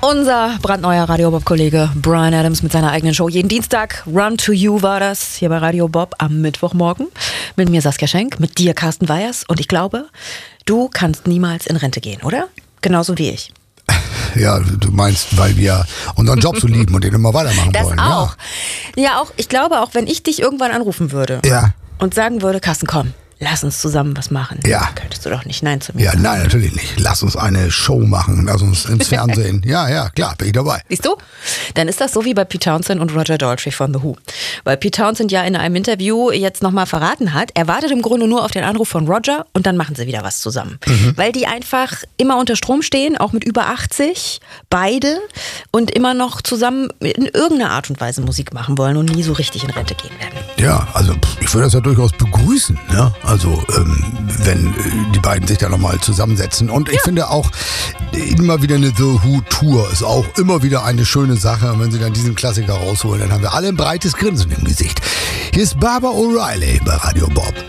Unser brandneuer Radio Bob-Kollege Bryan Adams mit seiner eigenen Show. Jeden Dienstag, Run to You war das, hier bei Radio Bob am Mittwochmorgen. Mit mir Saskia Schenk, mit dir Carsten Weyers. Und ich glaube, du kannst niemals in Rente gehen, oder? Genauso wie ich. Ja, du meinst, weil wir unseren Job so lieben und den immer weitermachen das wollen. Das auch. Ja, auch. Ich glaube auch, wenn ich dich irgendwann anrufen würde und sagen würde, Carsten, komm, lass uns zusammen was machen. Ja. Könntest du doch nicht Nein zu mir sagen. Nein, natürlich nicht. Lass uns eine Show machen, lass uns ins Fernsehen. Ja, klar, bin ich dabei. Siehst du? Dann ist das so wie bei Pete Townshend und Roger Daltrey von The Who. Weil Pete Townshend ja in einem Interview jetzt nochmal verraten hat, er wartet im Grunde nur auf den Anruf von Roger und dann machen sie wieder was zusammen. Weil die einfach immer unter Strom stehen, auch mit über 80, beide, und immer noch zusammen in irgendeiner Art und Weise Musik machen wollen und nie so richtig in Rente gehen werden. Ja, also ich würde das ja durchaus begrüßen, ne? Also wenn die beiden sich da nochmal zusammensetzen. Und ich finde auch immer wieder eine The Who Tour ist auch immer wieder eine schöne Sache. Und wenn sie dann diesen Klassiker rausholen, dann haben wir alle ein breites Grinsen im Gesicht. Hier ist Barbara O'Reilly bei Radio Bob.